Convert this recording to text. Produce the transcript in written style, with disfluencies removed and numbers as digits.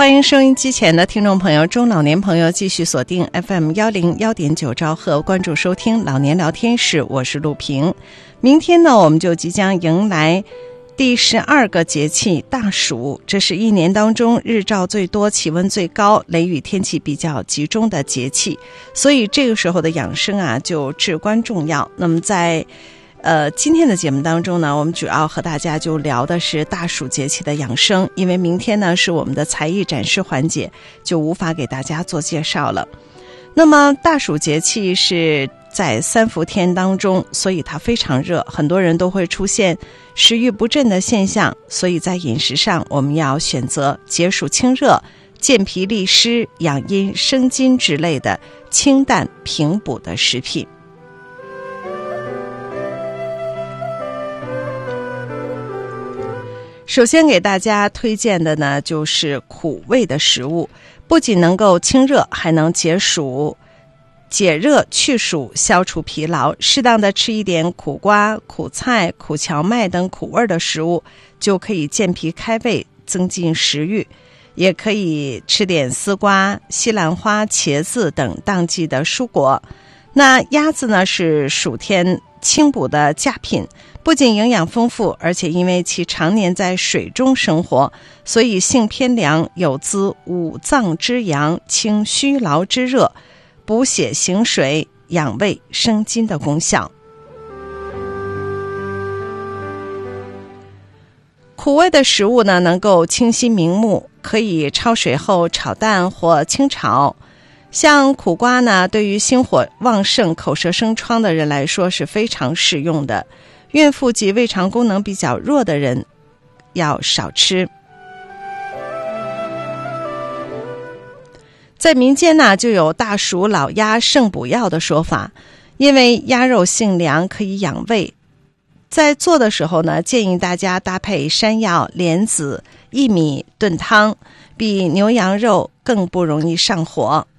欢迎收音机前的听众朋友、中老年朋友继续锁定 FM101.9兆赫，关注收听老年聊天室，我是陆平。明天呢，我们就即将迎来第12个节气大暑，这是一年当中日照最多、气温最高、雷雨天气比较集中的节气，所以这个时候的养生啊就至关重要。那么在今天的节目当中呢，我们主要和大家就聊的是大暑节气的养生，因为明天呢是我们的才艺展示环节，就无法给大家做介绍了。那么大暑节气是在3伏天当中，所以它非常热，很多人都会出现食欲不振的现象，所以在饮食上我们要选择解暑清热、健脾利湿、养阴生津之类的清淡平补的食品。首先给大家推荐的呢，就是苦味的食物，不仅能够清热，还能解暑、解热去暑、消除疲劳。适当的吃一点苦瓜、苦菜、苦荞麦等苦味的食物，就可以健脾开胃，增进食欲。也可以吃点丝瓜、西兰花、茄子等当季的蔬果。那鸭子呢，是暑天清补的佳品，不仅营养丰富，而且因为其常年在水中生活，所以性偏凉，有滋五脏之阳、清虚劳之热、补血行水、养胃生津的功效。苦味的食物呢，能够清心明目，可以焯水后炒蛋或清炒。像苦瓜呢，对于心火旺盛、口舌生疮的人来说是非常适用的。孕妇及胃肠功能比较弱的人要少吃。在民间呢，就有大暑老鸭胜补药的说法，因为鸭肉性凉，可以养胃。在做的时候呢，建议大家搭配山药、莲子、薏米炖汤，比牛羊肉更不容易上火。